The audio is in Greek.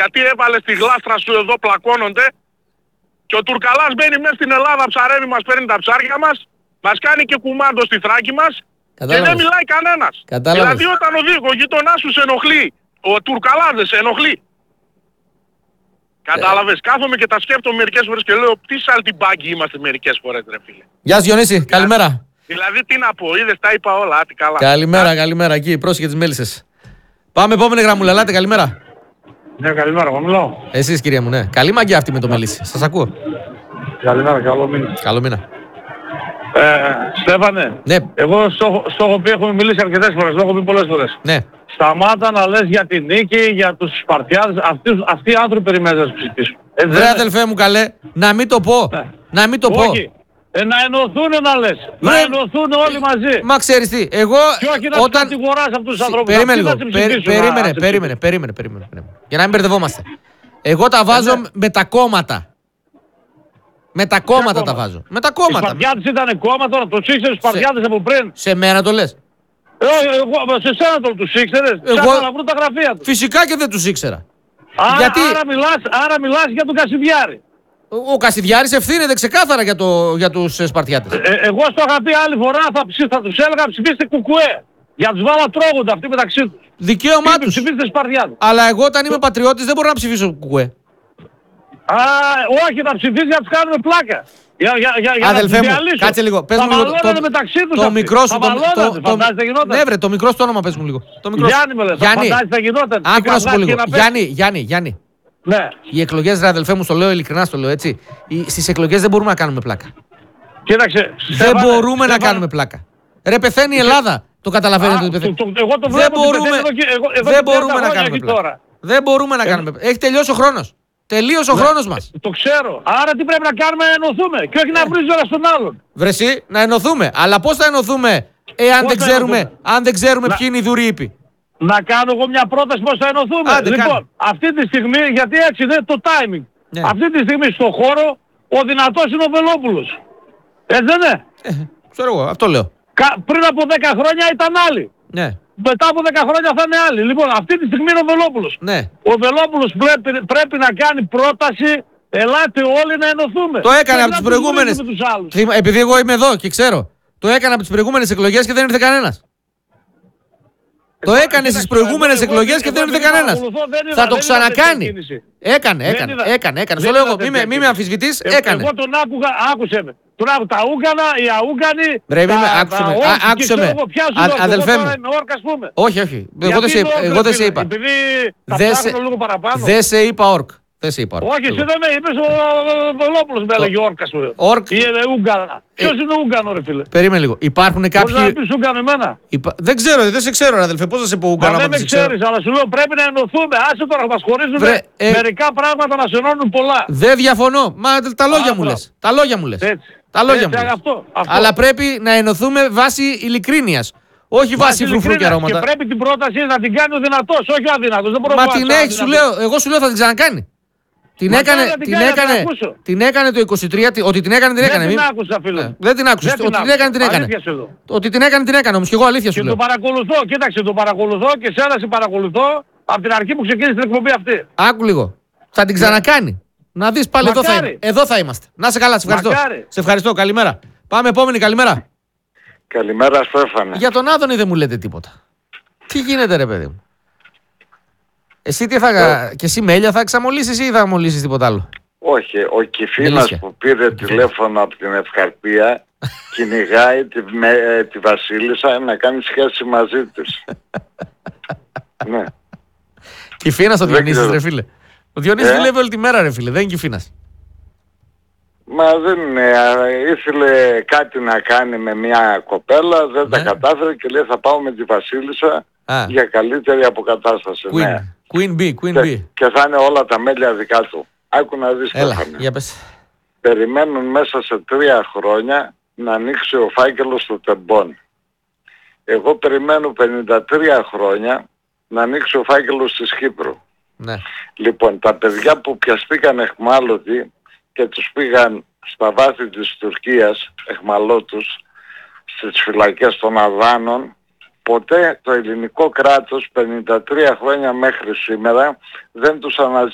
γιατί έβαλες τη γλάστρα σου εδώ, πλακώνονται, και ο Τουρκαλάς μπαίνει μέσα στην Ελλάδα, ψαρεύει, μας παίρνει τα ψάρια μας, μας κάνει και κουμάντο στη Θράκη μας. Κατάλαβες. Και δεν μιλάει κανένας. Κατάλαβες. Δηλαδή όταν ο γείτονάς σου σε ενοχλεί, ο Τουρκαλάς δεν σε ενοχλεί. Κατάλαβες, κάθομαι και τα σκέφτομαι μερικές φορές και λέω τι σαλτιμπάγκοι είμαστε μερικές φορές, ρε φίλε. Γεια σου Διονύση, καλημέρα. Δηλαδή τι να πω, είδες, τα είπα όλα, άτι καλά. Καλημέρα, εκεί, πρόσεχε τις μέλισσες. Πάμε, επόμενη γραμμούλα, ελάτε, καλημέρα. Ναι, καλημέρα, εγώ μιλάω. Εσείς κυρία μου, ναι. Καλή μαγιά αυτή με το μελίσι, σας ακούω. Καλημέρα, καλό μήνα. Καλό μήνα. Στέφανε, Ναι. εγώ στο έχω πει, έχουμε μιλήσει αρκετές φορές, το έχω πει πολλές φορές. Ναι. Σταμάτα να λες για την νίκη, για τους Σπαρτιάδες, αυτοί οι άνθρωποι περιμένουν να τους ψηφίσουν. Βρε αδελφέ μου καλέ, να μην το πω. Ναι. Να μην το πω. Όχι, να ενωθούν να λες. Να ενωθούν όλοι μαζί. Μα ξέρεις τι, εγώ Και όχι να τους κατηγοράς αυτούς τους ανθρώπους. Περίμενε λίγο, Αυτοί θα σε ψηφίσουν, περίμενε. Για να μην μπερδευόμαστε. Εγώ τα βάζω με τα κόμματα. Με τα κόμματα τα βάζω. Με τα Οι κόμματα. Σπαρτιάδες ήταν κόμμα τώρα, τους ήξερες τους Σπαρτιάδες από πριν. Σε μένα το λες. Εγώ, σε σένα τώρα τους ήξερες, ψάχνω να βρουν τα γραφεία τους. Φυσικά και δεν τους ήξερα. Άρα, Γιατί- άρα μιλάς για τον Κασιδιάρη. Ο Κασιδιάρης ευθύνεται ξεκάθαρα για τους Σπαρτιάτες. Εγώ στο είχα πει άλλη φορά, θα τους έλεγα ψηφίστε κουκουέ. Για τους βάλα τρώγονται αυτοί μεταξύ τους. Δικαίωμά τους. Ψηφίστε Σπαρτιάδες. Αλλά εγώ όταν είμαι πατριώτης δεν μπορώ να ψηφίσω κουκουέ. Όχι, θα ψηφίσει για να τους κάνουμε πλάκα. Για να Αδελφέ τους μου, διαλύσω. κάτσε λίγο. Πες μου Θα λίγο. μαλώνανε μεταξύ τους Το αυτοί. μικρό σου. Θα μαλώνανε, φαντάζεσαι γινόταν. Ναι, βρε, το μικρό σου το όνομα πες μου λίγο. Το μικρό σου. Γιάννη με λες, φαντάζεσαι θα γινόταν. Άκου να σου πω λίγο. Γιάννη. Ναι. Οι εκλογές, ρε αδελφέ μου, στο λέω ειλικρινά, στο λέω έτσι. Στις εκλογές δεν μπορούμε να κάνουμε πλάκα. Κοίταξε. Δεν μπορούμε να κάνουμε πλάκα. Ρε, πεθαίνει η Ελλάδα. Το καταλαβαίνετε ότι πεθαίνει. Εγώ το Δεν βλέπω. μπορούμε να κάνουμε πλάκα. Δεν μπορούμε να κάνουμε. Έχει τελειώσει ο χρόνος. Τελείωσε ο χρόνος μας. Το ξέρω. Άρα τι πρέπει να κάνουμε, να ενωθούμε. Και όχι να βρίζει ένα στον άλλον. Βρε εσύ, να ενωθούμε. Αλλά πώς θα ενωθούμε αν δεν ξέρουμε ποιοι είναι οι δουρήποι. Να κάνω εγώ μια πρόταση πώς θα ενωθούμε. Άντε, λοιπόν, κάνε. αυτή τη στιγμή, γιατί έτσι είναι το timing. Ναι. Αυτή τη στιγμή στο χώρο ο δυνατός είναι ο Βελόπουλος. Έτσι δεν είναι. Ξέρω εγώ, αυτό λέω. Πριν από 10 χρόνια ήταν άλλοι. Ναι. Μετά από 10 χρόνια θα είναι άλλοι. Λοιπόν, αυτή τη στιγμή είναι ο Βελόπουλος. Ναι. Ο Βελόπουλος πρέπει να κάνει πρόταση, ελάτε όλοι να ενωθούμε. Το έκανε Και από τις να προηγούμενες. τους άλλους. Επειδή εγώ είμαι εδώ και ξέρω. Το έκανε από τις προηγούμενες εκλογές και δεν ήρθε κανένας. Το έκανε στις προηγούμενες εκλογές και δεν ήρθε κανένας. Θα το ξανακάνει. Έκανε. Στο λέω εγώ, μη με αμφισβητείς, έκανε. Εγώ τον άκουγα, άκουσε με. Τον άκουγα τα Ούγγανα, οι Αούγγανοι. Ρε, άκουσε με. Αδελφέ μου. Όχι. Εγώ δεν σε είπα. Επειδή τα ψάχνω λίγο παραπάνω. Δεν σε είπα ορκ. Όχι, εσύ δεν με είπες, ο Βελόπουλος με έλεγε όρκα σου. Ή Ούγγανα. Ποιος είναι Ούγγανο ρε φίλε. Περίμενε λίγο. Υπάρχουν κάποιοι. Μπορείς να πεις Ούγγανο εμένα. Δεν ξέρω, δεν σε ξέρω, αδελφέ. Πώς θα σε πω Ούγγανο. Μα δεν με ξέρεις, αλλά σου λέω πρέπει να ενωθούμε. Άσε τώρα, μας χωρίζουν μερικά πράγματα να σε ενώνουν πολλά. Δεν διαφωνώ. Μα τα λόγια μου λες. Τα λόγια μου λες. Αλλά πρέπει να ενωθούμε βάσει ειλικρίνειας. Όχι βάσει φρουφρού και αρώματα. Και πρέπει την πρόταση να την κάνει ο δυνατός, όχι ο αδύνατος. Μα την έχει, σου λέω. Εγώ σου λέω θα την ξανακάνει. Την έκανε το 23, ότι την έκανε την έκανε. Δεν την άκουσα φίλε. Δεν την άκουσα, ότι την έκανε την έκανε. Ότι την έκανε την έκανε όμως και εγώ αλήθεια σου λέω. Και το παρακολουθώ, κοίταξε το παρακολουθώ και σένα σε παρακολουθώ από την αρχή που ξεκίνησε την εκπομπή αυτή. Άκου λίγο, θα την ξανακάνει. Να δεις πάλι εδώ θα είμαστε. Να σε καλά, σε ευχαριστώ. Σε ευχαριστώ, καλημέρα. Πάμε επόμενη, καλημέρα. Καλημέρα Στέφανε. Για τον Άδωνη δεν μου λέτε τίποτα. Τι γίνεται ρε παιδί μου. Εσύ τι και εσύ Μέλια θα εξαμολύσεις ή θα μολύσεις τίποτα άλλο. Όχι, ο Κιφίνας που πήρε τηλέφωνο από την Ευκαρπία κυνηγάει τη Βασίλισσα να κάνει σχέση μαζί της. Ναι. Κιφίνας ο Διονύσης ρε φίλε. Ο Διονύσης δουλεύει όλη τη μέρα ρε φίλε, δεν είναι Κιφίνας. Μα δεν είναι, ήθελε κάτι να κάνει με μια κοπέλα, δεν τα κατάφερε και λέει θα πάω με τη Βασίλισσα για καλύτερη αποκατάσταση. Queen B. Και θα είναι όλα τα μέλια δικά του. Άκου να δεις για πες. Περιμένουν μέσα σε 3 χρόνια να ανοίξει ο φάκελος του Τεμπών. Εγώ περιμένω 53 χρόνια να ανοίξει ο φάκελος της Κύπρου. Ναι. Λοιπόν, τα παιδιά που πιαστήκαν εχμάλωτοι και τους πήγαν στα βάθη της Τουρκίας, εχμαλώτους, στις φυλακές των Αδάνων, ποτέ το ελληνικό κράτος 53 χρόνια μέχρι σήμερα δεν τους